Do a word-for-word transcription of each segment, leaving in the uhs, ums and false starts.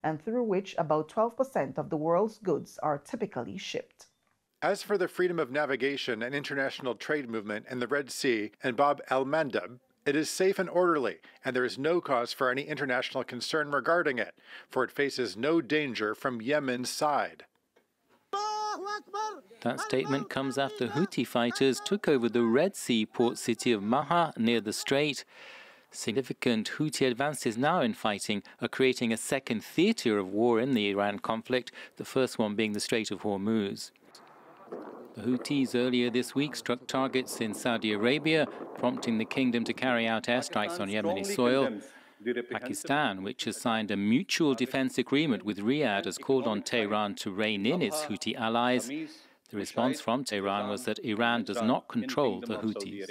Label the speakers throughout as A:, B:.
A: and through which about twelve percent of the world's goods are typically shipped.
B: As for the freedom of navigation and international trade movement in the Red Sea and Bab el-Mandeb, it is safe and orderly, and there is no cause for any international concern regarding it, for it faces no danger from Yemen's side.
C: That statement comes after Houthi fighters took over the Red Sea port city of Maha near the strait. Significant Houthi advances now in fighting are creating a second theatre of war in the Iran conflict, the first one being the Strait of Hormuz. The Houthis earlier this week struck targets in Saudi Arabia, prompting the kingdom to carry out airstrikes on Yemeni soil. Pakistan, which has signed a mutual defense agreement with Riyadh, has called on Tehran to rein in its Houthi allies. The response from Tehran was that Iran does not control the Houthis.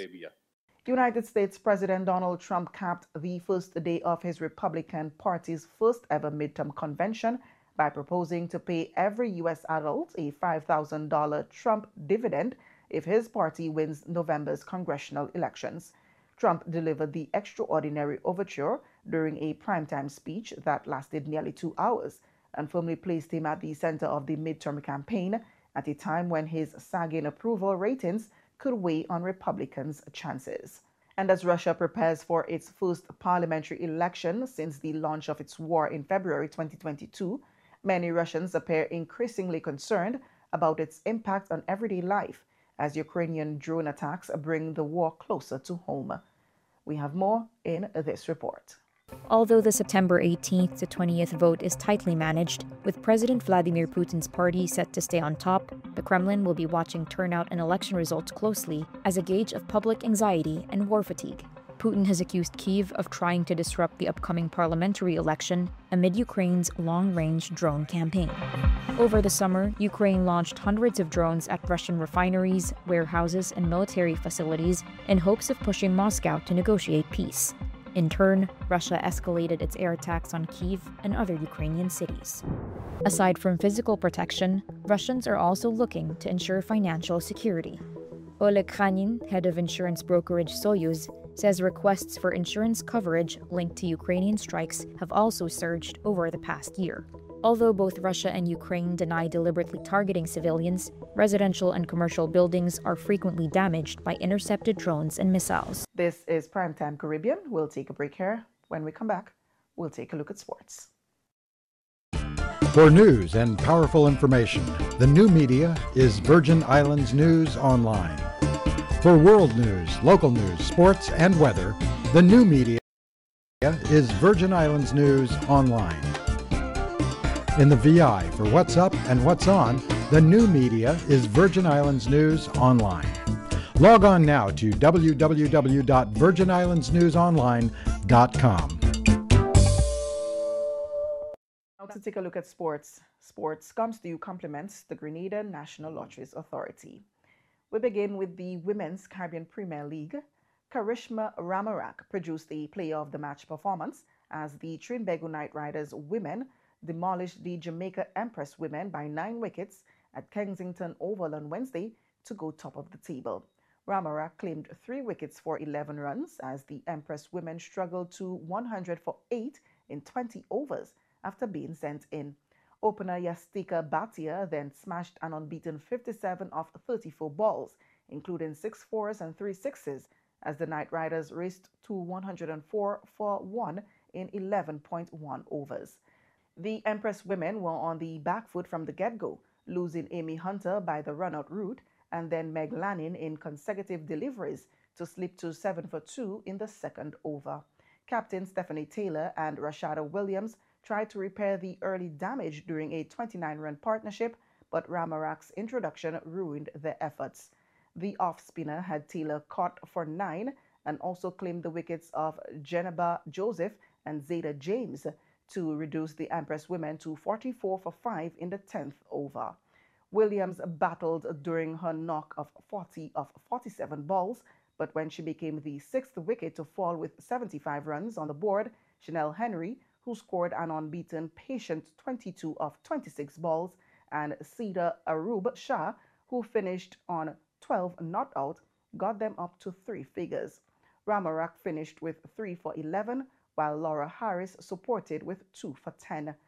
A: United States President Donald Trump capped the first day of his Republican Party's first ever midterm convention by proposing to pay every U S adult a five thousand dollars Trump dividend if his party wins November's congressional elections. Trump delivered the extraordinary overture during a primetime speech that lasted nearly two hours and firmly placed him at the center of the midterm campaign at a time when his sagging approval ratings could weigh on Republicans' chances. And as Russia prepares for its first parliamentary election since the launch of its war in February twenty twenty-two, many Russians appear increasingly concerned about its impact on everyday life as Ukrainian drone attacks bring the war closer to home. We have more in this report.
D: Although the September eighteenth to twentieth vote is tightly managed, with President Vladimir Putin's party set to stay on top, the Kremlin will be watching turnout and election results closely as a gauge of public anxiety and war fatigue. Putin has accused Kyiv of trying to disrupt the upcoming parliamentary election amid Ukraine's long-range drone campaign. Over the summer, Ukraine launched hundreds of drones at Russian refineries, warehouses, and military facilities in hopes of pushing Moscow to negotiate peace. In turn, Russia escalated its air attacks on Kyiv and other Ukrainian cities. Aside from physical protection, Russians are also looking to ensure financial security. Oleg Khanin, head of insurance brokerage Soyuz, says requests for insurance coverage linked to Ukrainian strikes have also surged over the past year. Although both Russia and Ukraine deny deliberately targeting civilians, residential and commercial buildings are frequently damaged by intercepted drones and missiles.
A: This is Primetime Caribbean. We'll take a break here. When we come back, we'll take a look at sports.
E: For news and powerful information, the new media is Virgin Islands News Online. For world news, local news, sports, and weather, the new media is Virgin Islands News Online. In the V I for what's up and what's on, the new media is Virgin Islands News Online. Log on now to w w w dot virgin islands news online dot com.
A: Now to take a look at sports. Sports comes to you compliments the Grenada National Lotteries Authority. We begin with the Women's Caribbean Premier League. Karishma Ramarak produced a player of the match performance as the Trinbago Knight Riders women demolished the Jamaica Empress women by nine wickets at Kensington Oval on Wednesday to go top of the table. Ramarak claimed three wickets for eleven runs as the Empress women struggled to one hundred for eight in twenty overs after being sent in. Opener Yastika Bhatia then smashed an unbeaten fifty-seven of thirty-four balls, including six fours and three sixes, as the Knight Riders raced to one hundred four for one in eleven point one overs. The Empress women were on the back foot from the get-go, losing Amy Hunter by the run-out route and then Meg Lanning in consecutive deliveries to slip to seven for two in the second over. Captain Stephanie Taylor and Rashada Williams tried to repair the early damage during a twenty-nine run partnership, but Ramarak's introduction ruined their efforts. The off-spinner had Taylor caught for nine and also claimed the wickets of Geneba Joseph and Zeta James to reduce the Empress women to forty-four for five in the tenth over. Williams battled during her knock of forty of forty-seven balls, but when she became the sixth wicket to fall with seventy-five runs on the board, Chanel Henry, who scored an unbeaten patient twenty-two of twenty-six balls, and Cedar Arub Shah, who finished on twelve not out, got them up to three figures. Ramarak finished with three for eleven, while Laura Harris supported with two for ten.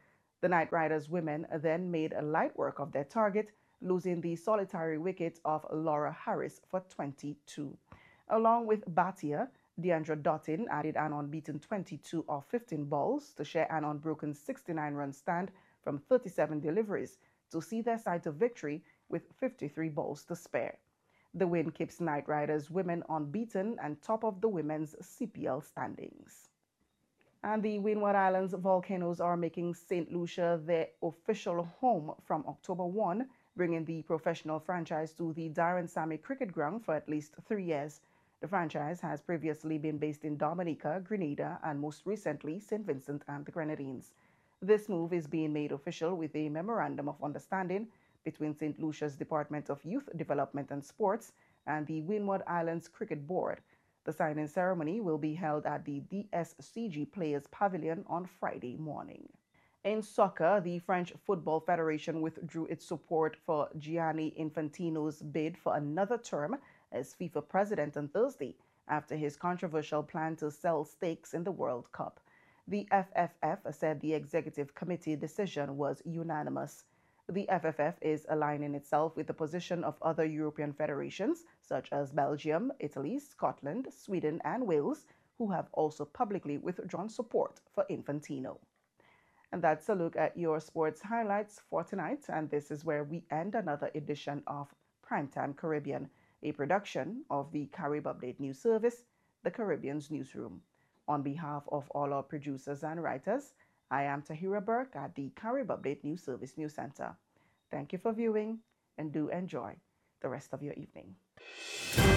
A: The Knight Riders women then made light work of their target, losing the solitary wicket of Laura Harris for twenty-two. Along with Bhatia, Deandra Dottin added an unbeaten twenty-two off fifteen balls to share an unbroken sixty-nine run stand from thirty-seven deliveries to see their side to victory with fifty-three balls to spare. The win keeps Knight Riders women unbeaten and top of the women's C P L standings. And the Windward Islands Volcanoes are making Saint Lucia their official home from October first, bringing the professional franchise to the Darren Sammy Cricket Ground for at least three years. The franchise has previously been based in Dominica, Grenada, and most recently Saint Vincent and the Grenadines. This move is being made official with a memorandum of understanding between Saint Lucia's Department of Youth Development and Sports and the Windward Islands Cricket Board. The signing ceremony will be held at the D S C G Players Pavilion on Friday morning. In soccer, the French Football Federation withdrew its support for Gianni Infantino's bid for another term as FIFA president on Thursday after his controversial plan to sell stakes in the World Cup. The F F F said the executive committee decision was unanimous. The F F F is aligning itself with the position of other European federations such as Belgium, Italy, Scotland, Sweden, and Wales, who have also publicly withdrawn support for Infantino. And that's a look at your sports highlights for tonight, and this is where we end another edition of Primetime Caribbean, a production of the Carib Update News Service, the Caribbean's newsroom. On behalf of all our producers and writers, I am Tahira Burke at the Carib Update News Service News Center. Thank you for viewing, and do enjoy the rest of your evening.